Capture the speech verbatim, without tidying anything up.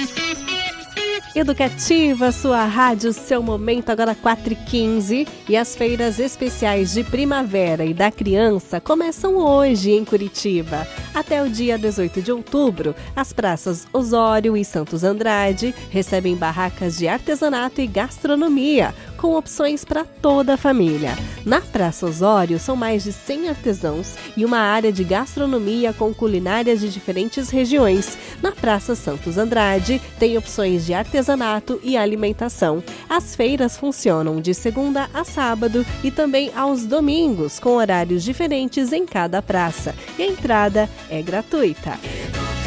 Educativa, sua rádio, seu momento, agora quatro e quinze. E as feiras especiais de primavera e da criança começam hoje em Curitiba. Até o dia dezoito de outubro, as praças Osório e Santos Andrade recebem barracas de artesanato e gastronomia, com opções para toda a família. Na Praça Osório, são mais de cem artesãos e uma área de gastronomia com culinárias de diferentes regiões. Na Praça Santos Andrade, tem opções de artesanato e alimentação. As feiras funcionam de segunda a sábado e também aos domingos, com horários diferentes em cada praça. E a entrada é gratuita.